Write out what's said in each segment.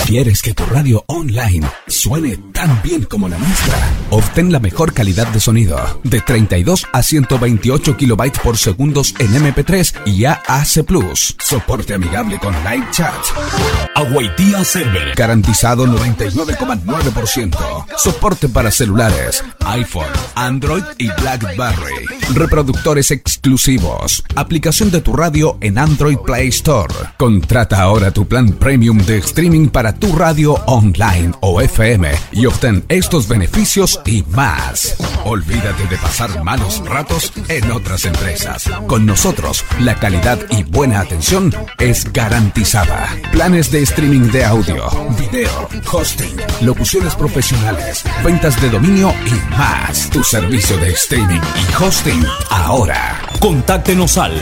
¿Quieres que tu radio online suene tan bien como la nuestra? Obtén la mejor calidad de sonido, de 32 a 128 kilobytes por segundos en MP3 y AAC+. Soporte amigable con live chat. Aguaitía Server. Garantizado 99,9%. Soporte para celulares, iPhone, Android y BlackBerry. Reproductores exclusivos. Aplicación de tu radio en Android Play Store. Contrata ahora tu plan premium de streaming para tu radio online o FM y obtén estos beneficios y más. Olvídate de pasar malos ratos en otras empresas. Con nosotros, la calidad y buena atención es garantizada. Planes de streaming de audio, video, hosting, locuciones profesionales, ventas de dominio y más. Tu servicio de streaming y hosting ahora. Contáctenos al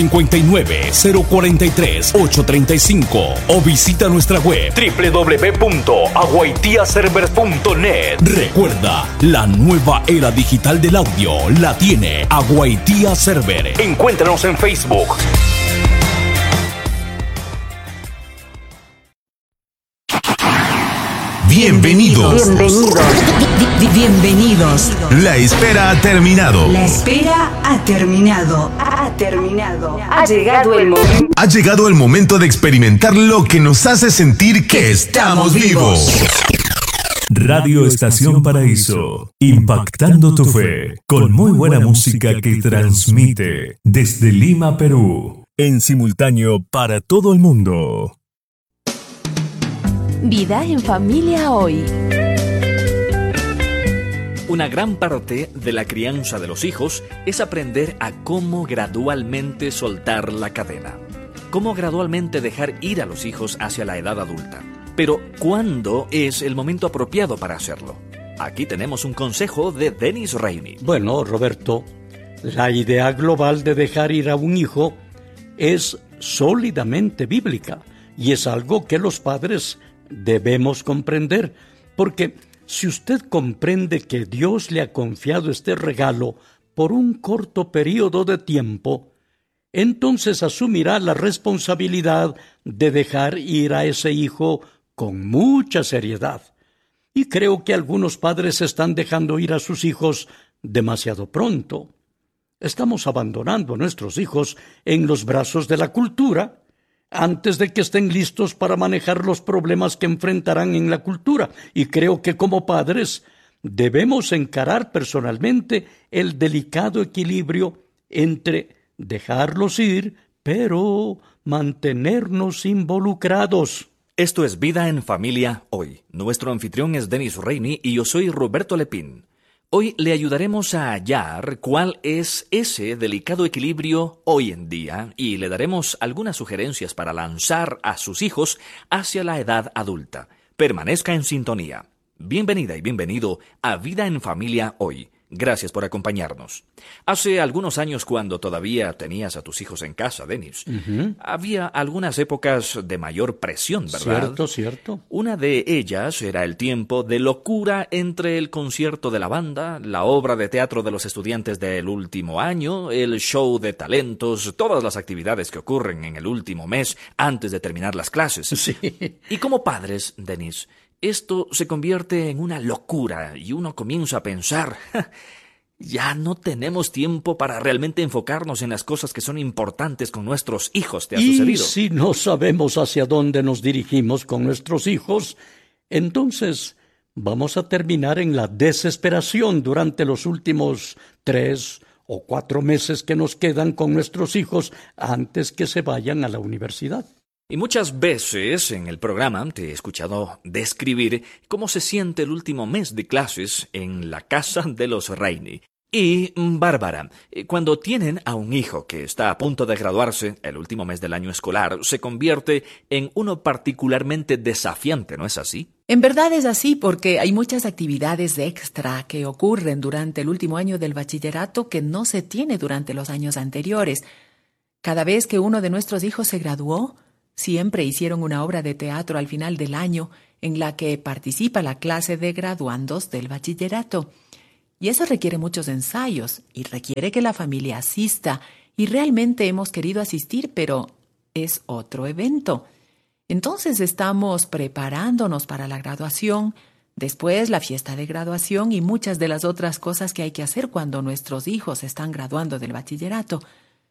959-043-835 o visita nuestra web www.aguaitiaserver.net. Recuerda, la nueva era digital del audio la tiene Aguaitía Server. Encuéntranos en Facebook. Bienvenidos. Bienvenidos. La espera ha terminado. La espera ha terminado. Ha llegado el momento. Ha llegado el momento de experimentar lo que nos hace sentir que estamos vivos. Radio Estación Paraíso, impactando tu fe, con muy buena música que transmite desde Lima, Perú, en simultáneo para todo el mundo. Vida en familia hoy. Una gran parte de la crianza de los hijos es aprender a cómo gradualmente soltar la cadena. Cómo gradualmente dejar ir a los hijos hacia la edad adulta. Pero, ¿cuándo es el momento apropiado para hacerlo? Aquí tenemos un consejo de Dennis Rainey. Bueno, Roberto, la idea global de dejar ir a un hijo es sólidamente bíblica y es algo que los padres debemos comprender, porque si usted comprende que Dios le ha confiado este regalo por un corto periodo de tiempo, entonces asumirá la responsabilidad de dejar ir a ese hijo con mucha seriedad. Y creo que algunos padres están dejando ir a sus hijos demasiado pronto. Estamos abandonando a nuestros hijos en los brazos de la cultura antes de que estén listos para manejar los problemas que enfrentarán en la cultura. Y creo que como padres debemos encarar personalmente el delicado equilibrio entre dejarlos ir, pero mantenernos involucrados. Esto es Vida en Familia hoy. Nuestro anfitrión es Dennis Rainey y yo soy Roberto Lepín. Hoy le ayudaremos a hallar cuál es ese delicado equilibrio hoy en día y le daremos algunas sugerencias para lanzar a sus hijos hacia la edad adulta. Permanezca en sintonía. Bienvenida y bienvenido a Vida en Familia hoy. Gracias por acompañarnos. Hace algunos años, cuando todavía tenías a tus hijos en casa, Dennis, había algunas épocas de mayor presión, ¿verdad? Cierto. Una de ellas era el tiempo de locura entre el concierto de la banda, la obra de teatro de los estudiantes del último año, el show de talentos, todas las actividades que ocurren en el último mes antes de terminar las clases. Sí. Y como padres, Dennis, esto se convierte en una locura y uno comienza a pensar, ya no tenemos tiempo para realmente enfocarnos en las cosas que son importantes con nuestros hijos. ¿Te ha sucedido? Y si no sabemos hacia dónde nos dirigimos con nuestros hijos, entonces vamos a terminar en la desesperación durante los últimos 3 o 4 meses que nos quedan con nuestros hijos antes que se vayan a la universidad. Y muchas veces en el programa te he escuchado describir cómo se siente el último mes de clases en la casa de los Rainey. Y, Bárbara, cuando tienen a un hijo que está a punto de graduarse, el último mes del año escolar se convierte en uno particularmente desafiante, ¿no es así? En verdad es así, porque hay muchas actividades extra que ocurren durante el último año del bachillerato que no se tiene durante los años anteriores. Cada vez que uno de nuestros hijos se graduó, siempre hicieron una obra de teatro al final del año en la que participa la clase de graduandos del bachillerato. Y eso requiere muchos ensayos y requiere que la familia asista. Y realmente hemos querido asistir, pero es otro evento. Entonces estamos preparándonos para la graduación, después la fiesta de graduación y muchas de las otras cosas que hay que hacer cuando nuestros hijos están graduando del bachillerato.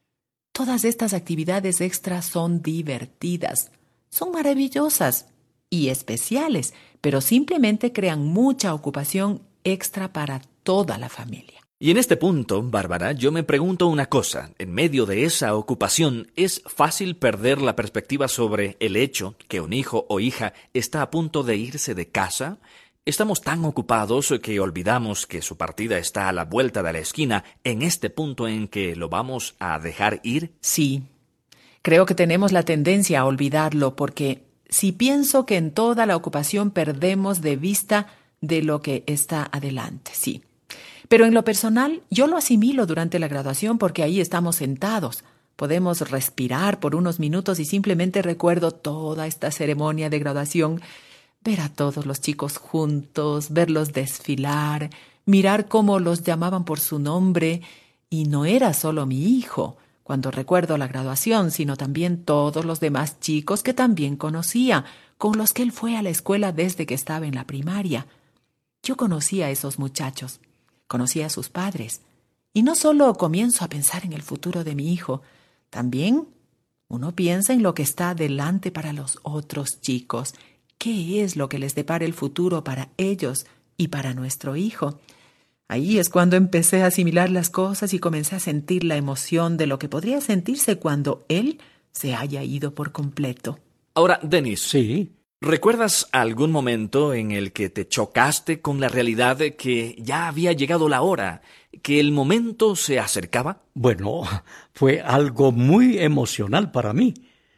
Todas estas actividades extras son divertidas, son maravillosas y especiales, pero simplemente crean mucha ocupación extra para toda la familia. Y en este punto, Bárbara, yo me pregunto una cosa. En medio de esa ocupación, ¿es fácil perder la perspectiva sobre el hecho que un hijo o hija está a punto de irse de casa? ¿Estamos tan ocupados que olvidamos que su partida está a la vuelta de la esquina en este punto en que lo vamos a dejar ir? Sí, creo que tenemos la tendencia a olvidarlo porque si pienso que en toda la ocupación perdemos de vista de lo que está adelante, sí. Pero en lo personal, yo lo asimilo durante la graduación porque ahí estamos sentados. Podemos respirar por unos minutos y simplemente recuerdo toda esta ceremonia de graduación, ver a todos los chicos juntos, verlos desfilar, mirar cómo los llamaban por su nombre. Y no era solo mi hijo, cuando recuerdo la graduación, sino también todos los demás chicos que también conocía, con los que él fue a la escuela desde que estaba en la primaria. Yo conocía a esos muchachos. Conocí a sus padres, y no solo comienzo a pensar en el futuro de mi hijo, también uno piensa en lo que está adelante para los otros chicos, qué es lo que les depara el futuro para ellos y para nuestro hijo. Ahí es cuando empecé a asimilar las cosas y comencé a sentir la emoción de lo que podría sentirse cuando él se haya ido por completo. Ahora, Denis. Sí. ¿Recuerdas algún momento en el que te chocaste con la realidad de que ya había llegado la hora, que el momento se acercaba? Bueno, fue algo muy emocional para mí,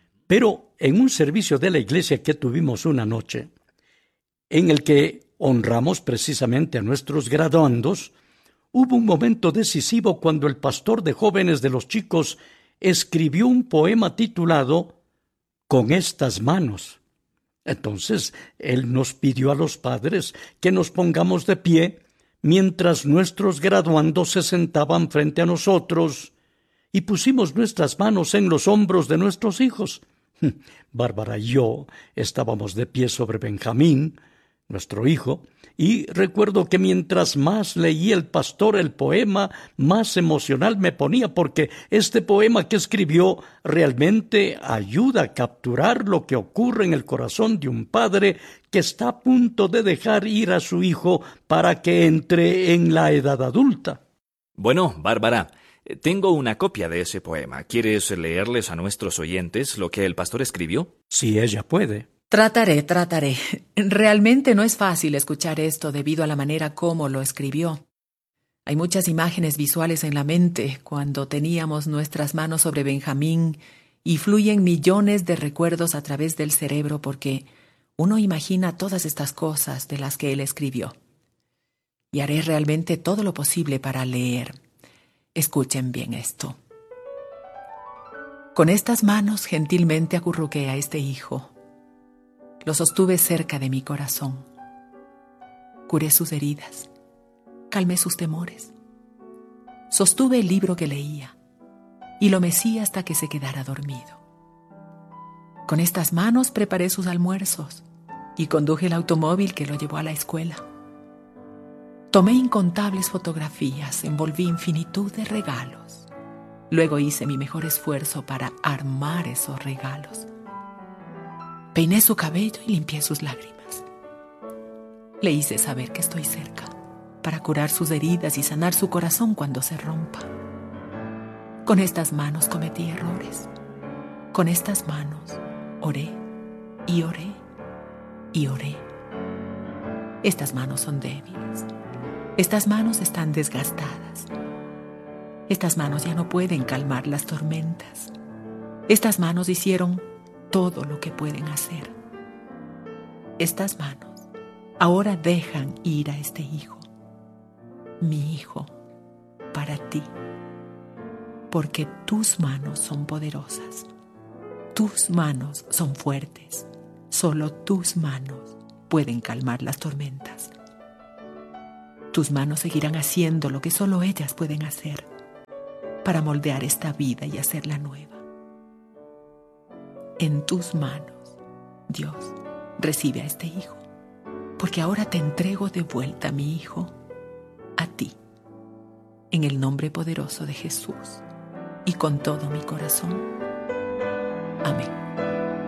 pero en un servicio de la iglesia que tuvimos una noche, en el que honramos precisamente a nuestros graduandos, hubo un momento decisivo cuando el pastor de jóvenes de los chicos escribió un poema titulado «Con estas manos». Entonces, él nos pidió a los padres que nos pongamos de pie mientras nuestros graduandos se sentaban frente a nosotros y pusimos nuestras manos en los hombros de nuestros hijos. Bárbara y yo estábamos de pie sobre Benjamín, nuestro hijo, y recuerdo que mientras más leía el pastor el poema, más emocional me ponía, porque este poema que escribió realmente ayuda a capturar lo que ocurre en el corazón de un padre que está a punto de dejar ir a su hijo para que entre en la edad adulta. Bueno, Bárbara, tengo una copia de ese poema. ¿Quieres leerles a nuestros oyentes lo que el pastor escribió? Si ella puede. Trataré. Realmente no es fácil escuchar esto debido a la manera como lo escribió. Hay muchas imágenes visuales en la mente cuando teníamos nuestras manos sobre Benjamín y fluyen millones de recuerdos a través del cerebro porque uno imagina todas estas cosas de las que él escribió. Y haré realmente todo lo posible para leer. Escuchen bien esto. Con estas manos gentilmente acurruqué a este hijo. Lo sostuve cerca de mi corazón. Curé sus heridas. Calmé sus temores. Sostuve el libro que leía y lo mecí hasta que se quedara dormido. Con estas manos preparé sus almuerzos y conduje el automóvil que lo llevó a la escuela. Tomé incontables fotografías, envolví infinitud de regalos. Luego hice mi mejor esfuerzo para armar esos regalos. Peiné su cabello y limpié sus lágrimas. Le hice saber que estoy cerca para curar sus heridas y sanar su corazón cuando se rompa. Con estas manos cometí errores. Con estas manos oré y oré y oré. Estas manos son débiles. Estas manos están desgastadas. Estas manos ya no pueden calmar las tormentas. Estas manos hicieron todo lo que pueden hacer. Estas manos ahora dejan ir a este hijo, mi hijo, para ti, porque tus manos son poderosas, tus manos son fuertes, solo tus manos pueden calmar las tormentas. Tus manos seguirán haciendo lo que solo ellas pueden hacer para moldear esta vida y hacerla nueva. En tus manos Dios, recibe a este hijo, porque ahora te entrego de vuelta a mi hijo, a ti, en el nombre poderoso de Jesús y con todo mi corazón. Amén.